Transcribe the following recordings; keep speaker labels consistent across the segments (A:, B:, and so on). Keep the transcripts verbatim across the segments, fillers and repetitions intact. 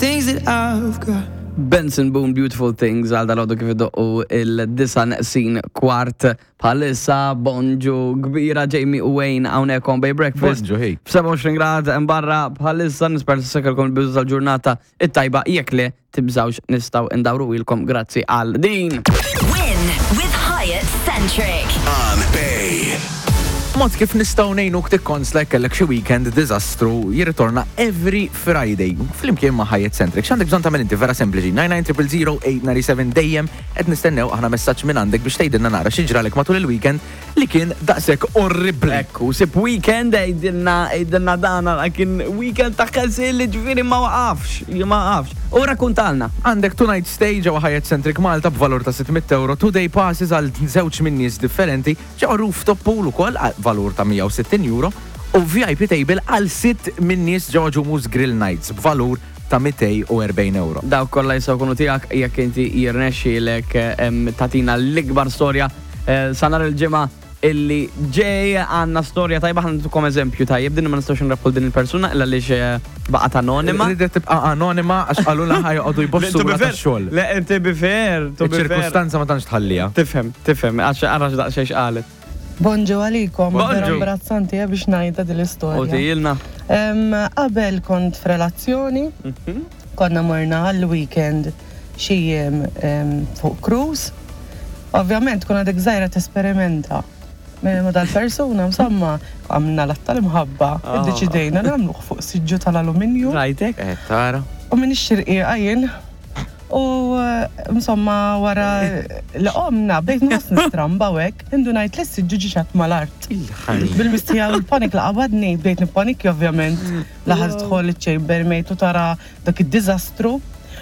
A: things that I've got.
B: Benson Boone Beautiful Things għal dal-għodu kif iddoqqu il-disan sin kwart bħalissa Bonġu kbira Jamie u Wayne hawnhekk on Bay Breakfast.
C: Bonġu, hej.
B: f'seba' u għoxrin grad imbarra bħalissa nisper tissekelkom il-biżu tal-ġurnata it-tajba jekk le tibżawx nistgħu ndawru ilkom grazzi għal din.
D: Win with Hyatt Centric.
E: On Bay.
C: Mod kif nistgħu ngħinuk tikkonslek kellek xi weekend diżastru jirritorna every Friday. Flimkien ma' Hyatt Centric. X'għandek bżonn tagħmel inti vera sempliċi. nine nine zero zero eight nine seven dejjem qed nistennew aħna messaġġ minn għandek biex tgħidilna nara xi ġralek matul il-weekend li kien daqshekk orribli.
B: Ekku, sib weekend ejdilna ejdilna dana kien weekend ta' każil li ġifieri ma waqafx, ma waqafx. U rakkuntalna.
C: Għandek two-night stay ġewwa Hyatt Centric Malta b'valur ta' sittmija euro, two-day passes għal żewġ minn nies differenti, ġewwa rooftop pool ukoll valur ta' mija u sittin euro u V I P table għal sitt minn nies ġewwa Ġumuż Grill Nights b'valur ta' two hundred forty euro.
B: Daw kollha jistgħu jkunu tiegħek jekk inti jirnexxielek tatina l-ikbar storja sa nhar il-ġimgħa illi ġej għandna storja tajba ħantukom eżempju tajjeb din ma nistgħux nrappol din il-persuna illa li baqgħet anonima.
C: Ridet tibqa' anonima għax qalulna ħajqogħdu jbossu tax-xogħol.
B: Le inti bifer, tu bifer.
C: Iċ-ċirkustanza ma tantx tħallija.
B: Tifhem, tifhem, għax arax daqsxejn qalet.
F: Bonġu għalikom,
B: Bonġu.
F: vera imbarazzanti biex ngħidha din
B: U
F: l-istorja.
B: tijilna.
F: Em, Qabel kont f'relazzjoni, konna morna għall-weekend xi jiem em, fuq cruise. Ovvjament kuna dik żgħira tesperimenta. Ma dal-persuna msamma għamilna l-atta l-imħabba, iddeċidejna nagħmluh fuq siġġu tal-alluminju
B: Rajtek?
C: Eh, tara.
F: u minn ix-xirqiqa jien. U insomma wara l-qomna bdejt nħoss nistramba hekk, indu ngħid li s-siġġu ġixat mal-art. Bil-mistija u l-panik la qabadni, bdejt nippanikki ovvjament. Laħad tħol iċ-chamber mate u tara dak id-diżastru.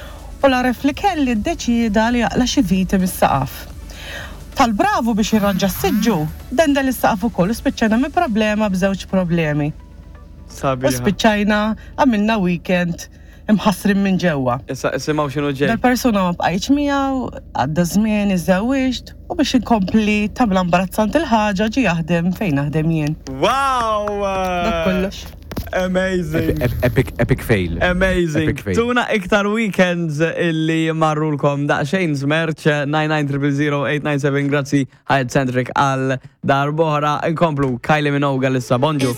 F: U l-aref li kelli ddeċida li jaqla xi viti mis-saqaf. Tal-bravu biex jirranġa s-siġġu, denda l-saqaf ukoll u spiċċajna mi problema b'żewġ problemi. U
B: Sabiħa.
F: spiċċajna għamilna weekend imħassrin minn ġewwa.
B: Issa isimaw x'inhu ġej.
F: Dal-persuna ma bqajtx miegħu, għadda żmien iżżewwiġt u biex inkompli tagħmel imbarazzant il-ħaġa ġie jaħdem fejn naħdem jien.
B: Wow!
F: Dak kollox.
B: Amazing.
C: Epic, epic fail.
B: Amazing.
C: Epic fail.
B: Tuna iktar weekends illi marrulkom daqsxejn zmerċ nine nine zero zero eight nine seven grazzi Hyatt Centric għal darbohra inkomplu Kylie Minogue għal-issa. Bonġu.